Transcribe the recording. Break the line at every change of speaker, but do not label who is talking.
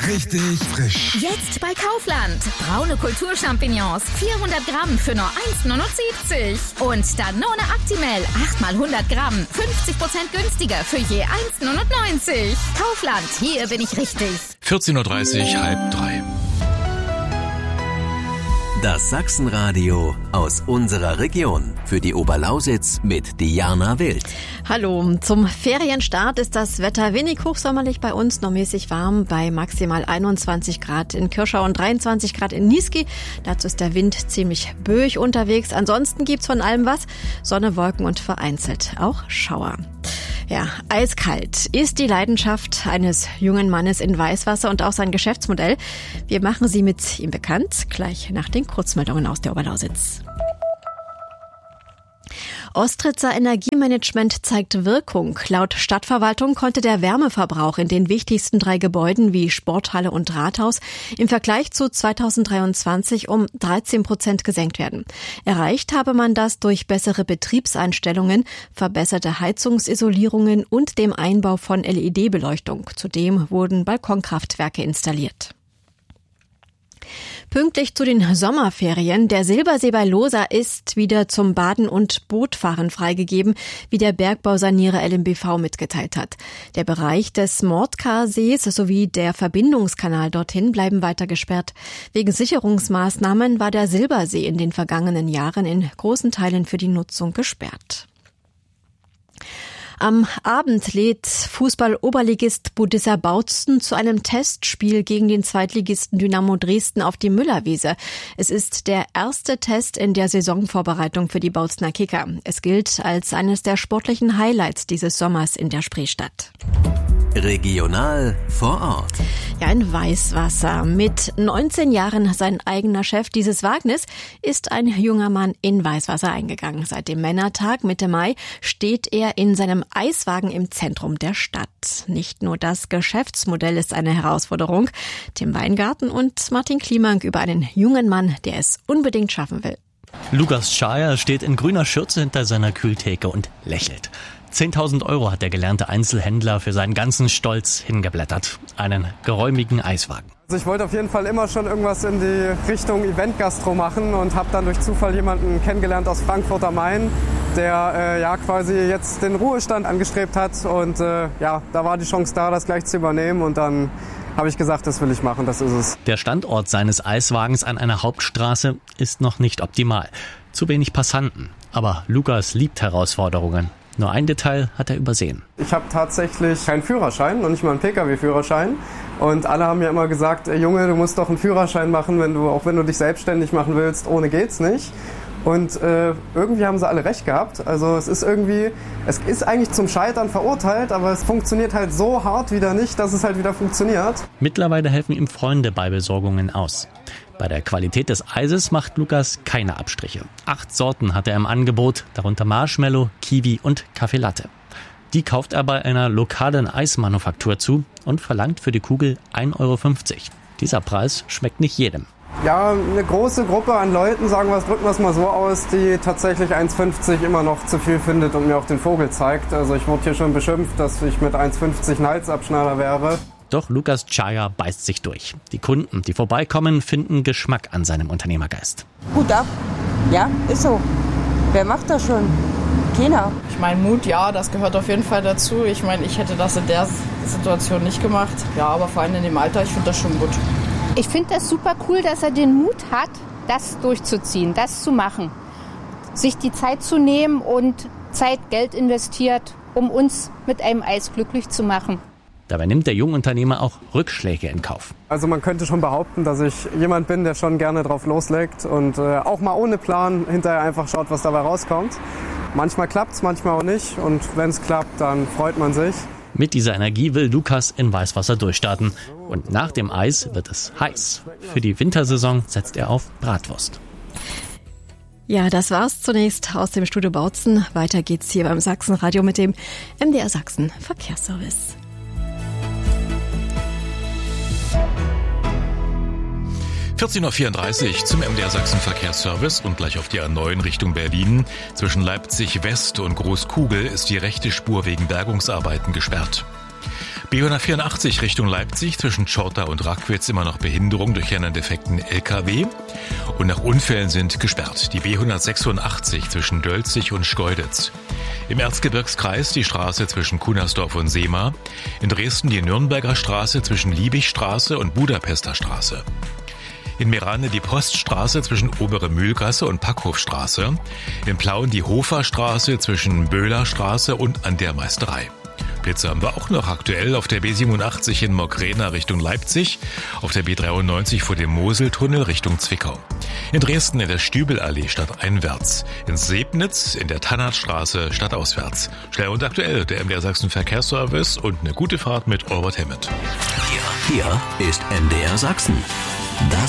Richtig frisch.
Jetzt bei Kaufland. Braune Kulturchampignons, 400 Gramm für nur 1,79 €. Und Danone Actimel, 8 mal 100 Gramm, 50% günstiger für je 1,99 €. Kaufland, hier bin ich richtig.
14:30 Uhr, 14:30.
Das Sachsenradio aus unserer Region. Für die Oberlausitz mit Diana Wild.
Hallo, zum Ferienstart ist das Wetter wenig hochsommerlich bei uns, noch mäßig warm bei maximal 21 Grad in Kirschau und 23 Grad in Niesky. Dazu ist der Wind ziemlich böig unterwegs. Ansonsten gibt's von allem was. Sonne, Wolken und vereinzelt auch Schauer. Ja, eiskalt ist die Leidenschaft eines jungen Mannes in Weißwasser und auch sein Geschäftsmodell. Wir machen sie mit ihm bekannt, gleich nach den Kurzmeldungen aus der Oberlausitz. Ostritzer Energiemanagement zeigt Wirkung. Laut Stadtverwaltung konnte der Wärmeverbrauch in den wichtigsten 3 Gebäuden wie Sporthalle und Rathaus im Vergleich zu 2023 um 13% gesenkt werden. Erreicht habe man das durch bessere Betriebseinstellungen, verbesserte Heizungsisolierungen und dem Einbau von LED-Beleuchtung. Zudem wurden Balkonkraftwerke installiert. Pünktlich zu den Sommerferien. Der Silbersee bei Losa ist wieder zum Baden und Bootfahren freigegeben, wie der Bergbausanierer LMBV mitgeteilt hat. Der Bereich des Mordkarsees sowie der Verbindungskanal dorthin bleiben weiter gesperrt. Wegen Sicherungsmaßnahmen war der Silbersee in den vergangenen Jahren in großen Teilen für die Nutzung gesperrt. Am Abend lädt Fußball-Oberligist Budissa Bautzen zu einem Testspiel gegen den Zweitligisten Dynamo Dresden auf die Müllerwiese. Es ist der erste Test in der Saisonvorbereitung für die Bautzener Kicker. Es gilt als eines der sportlichen Highlights dieses Sommers in der Spreestadt.
Regional vor Ort.
Ja, in Weißwasser. Mit 19 Jahren sein eigener Chef dieses Wagnis ist ein junger Mann in Weißwasser eingegangen. Seit dem Männertag Mitte Mai steht er in seinem Eiswagen im Zentrum der Stadt. Nicht nur das Geschäftsmodell ist eine Herausforderung. Tim Weingarten und Martin Klimank über einen jungen Mann, der es unbedingt schaffen will.
Lukas Schayer steht in grüner Schürze hinter seiner Kühltheke und lächelt. 10.000 € hat der gelernte Einzelhändler für seinen ganzen Stolz hingeblättert. Einen geräumigen Eiswagen.
Also ich wollte auf jeden Fall immer schon irgendwas in die Richtung Event-Gastro machen und habe dann durch Zufall jemanden kennengelernt aus Frankfurt am Main, der quasi jetzt den Ruhestand angestrebt hat. Und da war die Chance da, das gleich zu übernehmen. Und dann habe ich gesagt, das will ich machen, das ist es.
Der Standort seines Eiswagens an einer Hauptstraße ist noch nicht optimal. Zu wenig Passanten. Aber Lukas liebt Herausforderungen. Nur ein Detail hat er übersehen.
Ich habe tatsächlich keinen Führerschein, noch nicht mal einen Pkw-Führerschein. Und alle haben mir immer gesagt, Junge, du musst doch einen Führerschein machen, auch wenn du dich selbstständig machen willst, ohne geht's nicht. Und irgendwie haben sie alle recht gehabt. Also es ist eigentlich zum Scheitern verurteilt, aber es funktioniert halt so hart wieder nicht, dass es halt wieder funktioniert.
Mittlerweile helfen ihm Freunde bei Besorgungen aus. Bei der Qualität des Eises macht Lukas keine Abstriche. 8 Sorten hat er im Angebot, darunter Marshmallow, Kiwi und Kaffee Latte. Die kauft er bei einer lokalen Eismanufaktur zu und verlangt für die Kugel 1,50 €. Dieser Preis schmeckt nicht jedem.
Ja, eine große Gruppe an Leuten, drücken wir es mal so aus, die tatsächlich 1,50 immer noch zu viel findet und mir auch den Vogel zeigt. Also ich wurde hier schon beschimpft, dass ich mit 1,50 ein Halsabschneider wäre.
Doch Lukas Schayer beißt sich durch. Die Kunden, die vorbeikommen, finden Geschmack an seinem Unternehmergeist.
Hut ab. Ja, ist so. Wer macht das schon? Keiner.
Ich meine, Mut, ja, das gehört auf jeden Fall dazu. Ich meine, ich hätte das in der Situation nicht gemacht. Ja, aber vor allem in dem Alter, ich finde das schon gut.
Ich finde das super cool, dass er den Mut hat, das durchzuziehen, das zu machen. Sich die Zeit zu nehmen und Zeit, Geld investiert, um uns mit einem Eis glücklich zu machen.
Dabei nimmt der Jungunternehmer auch Rückschläge in Kauf.
Also man könnte schon behaupten, dass ich jemand bin, der schon gerne drauf loslegt und auch mal ohne Plan hinterher einfach schaut, was dabei rauskommt. Manchmal klappt's, manchmal auch nicht und wenn es klappt, dann freut man sich.
Mit dieser Energie will Lukas in Weißwasser durchstarten. Und nach dem Eis wird es heiß. Für die Wintersaison setzt er auf Bratwurst.
Ja, das war's zunächst aus dem Studio Bautzen. Weiter geht's hier beim Sachsenradio mit dem MDR Sachsen Verkehrsservice.
– 14:34 Uhr zum MDR Sachsen Verkehrsservice und gleich auf die A9 Richtung Berlin. Zwischen Leipzig West und Großkugel ist die rechte Spur wegen Bergungsarbeiten gesperrt. B184 Richtung Leipzig zwischen Tschorta und Rackwitz immer noch Behinderung durch einen defekten LKW. Und nach Unfällen sind gesperrt die B186 zwischen Dölzig und Schkeuditz. Im Erzgebirgskreis die Straße zwischen Kunersdorf und Seema. In Dresden die Nürnberger Straße zwischen Liebigstraße und Budapester Straße. In Meerane die Poststraße zwischen Obere Mühlgasse und Packhofstraße. In Plauen die Hoferstraße zwischen Böhlerstraße und an der Meisterei. Blitze haben wir auch noch aktuell auf der B87 in Mogrena Richtung Leipzig, auf der B93 vor dem Moseltunnel Richtung Zwickau. In Dresden in der Stübelallee stadteinwärts, in Sebnitz in der Tannardstraße stadtauswärts. Schnell und aktuell der MDR Sachsen Verkehrsservice und eine gute Fahrt mit Albert Hammond.
Hier ist MDR Sachsen. Das